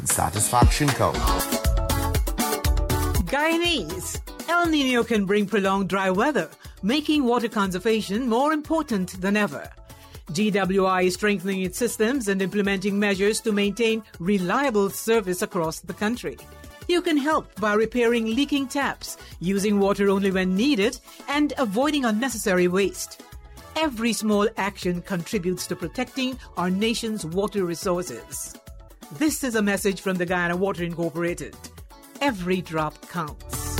Satisfaction code. Guyanese. El Nino can bring prolonged dry weather, making water conservation more important than ever. GWI is strengthening its systems and implementing measures to maintain reliable service across the country. You can help by repairing leaking taps, using water only when needed, and avoiding unnecessary waste. Every small action contributes to protecting our nation's water resources. This is a message from the Guyana Water Incorporated. Every drop counts.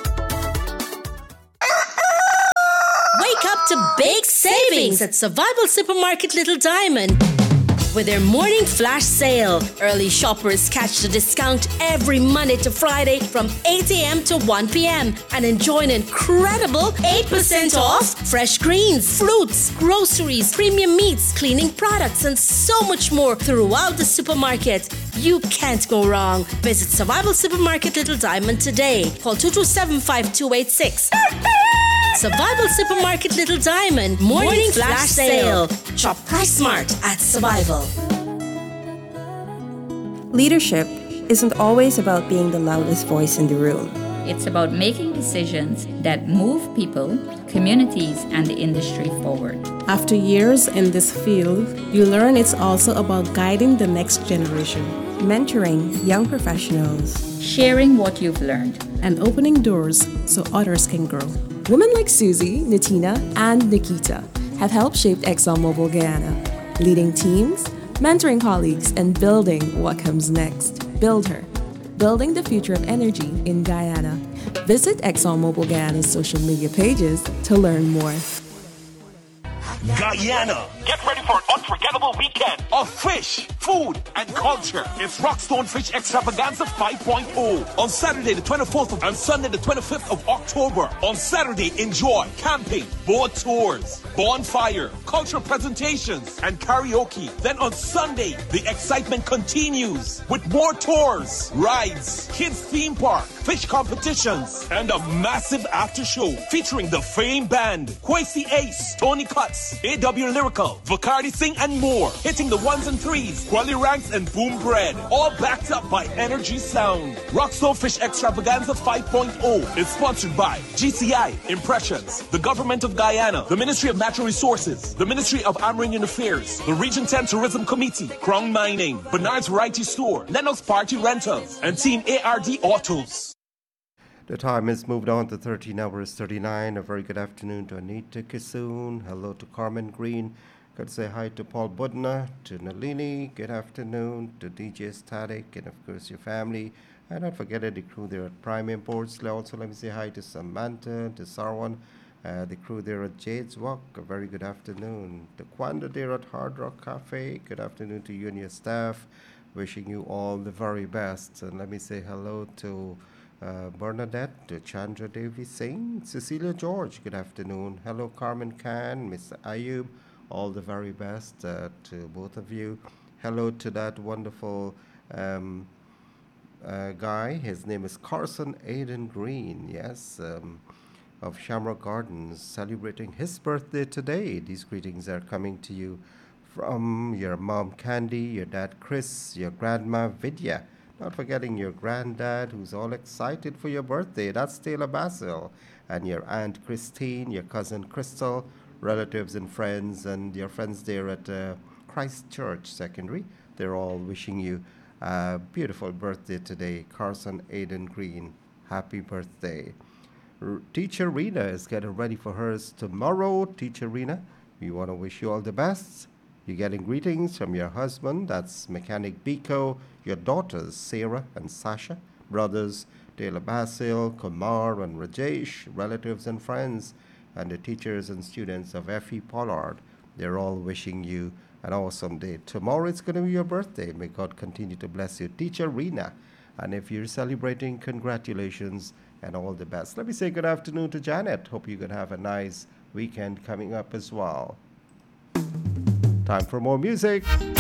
Wake up to big savings at Survival Supermarket Little Diamond. With their morning flash sale, early shoppers catch the discount every Monday to Friday from 8 a.m. to 1 p.m. and enjoy an incredible 8% off fresh greens, fruits, groceries, premium meats, cleaning products, and so much more throughout the supermarket. You can't go wrong. Visit Survival Supermarket Little Diamond today. Call 227-5286. Survival Supermarket Little Diamond Morning Flash Sale. Shop Price Smart at Survival. Leadership isn't always about being the loudest voice in the room. It's about making decisions that move people, communities, and the industry forward. After years in this field, you learn it's also about guiding the next generation, mentoring young professionals, sharing what you've learned, and opening doors so others can grow. Women like Susie, Natina, and Nikita have helped shape ExxonMobil Guyana, leading teams, mentoring colleagues, and building what comes next. Build her, building the future of energy in Guyana. Visit ExxonMobil Guyana's social media pages to learn more. Guyana, get ready for an unforgettable weekend of fish, food, and culture. It's Rockstone Fish Extravaganza 5.0 on Saturday the 24th and Sunday the 25th of October. On Saturday, enjoy camping, boat tours, bonfire, cultural presentations, and karaoke. Then on Sunday, the excitement continues with more tours, rides, kids theme park, fish competitions, and a massive after show featuring the famed band Kwesi Ace, Tony Cuts, AW Lyrical, Vacardi Singh, and more. Hitting the ones and threes, Quality Ranks, and Boom Bread. All backed up by Energy Sound. Rockstone Fish Extravaganza 5.0 is sponsored by GCI, Impressions, the Government of Guyana, the Ministry of Natural Resources, the Ministry of Amerindian Affairs, the Region 10 Tourism Committee, Crown Mining, Bernard's Variety Store, Lennox Party Rentals, and Team ARD Autos. The time has moved on to 13 hours 39. A very good afternoon to Anita Kisoon. Hello to Carmen Green. Could say hi to Paul Budner, to Nalini. Good afternoon to DJ Static, and of course your family. And not forget the crew there at Prime Imports. Also, let me say hi to Samantha, to Sarwan, the crew there at Jade's Walk. A very good afternoon. To Kwanda there at Hard Rock Cafe. Good afternoon to you and your staff. Wishing you all the very best. And let me say hello to Bernadette, to Chandra Devi Singh, Cecilia George, good afternoon. Hello, Carmen Khan, Mr. Ayub, all the very best to both of you. Hello to that wonderful guy. His name is Carson Aiden Green, yes, of Shamrock Gardens, celebrating his birthday today. These greetings are coming to you from your mom, Candy, your dad, Chris, your grandma, Vidya. Not forgetting your granddad, who's all excited for your birthday. That's Taylor Basil. And your aunt Christine, your cousin Crystal, relatives and friends, and your friends there at Christ Church Secondary. They're all wishing you a beautiful birthday today. Carson Aiden Green, happy birthday. Teacher Rena is getting ready for hers tomorrow. Teacher Rena, we want to wish you all the best. You're getting greetings from your husband, that's Mechanic Biko, your daughters, Sarah and Sasha, brothers, Taylor Basil, Kumar and Rajesh, relatives and friends, and the teachers and students of F.E. Pollard. They're all wishing you an awesome day. Tomorrow it's going to be your birthday. May God continue to bless you. Teacher Rena, and if you're celebrating, congratulations and all the best. Let me say good afternoon to Janet. Hope you can have a nice weekend coming up as well. Time for more music.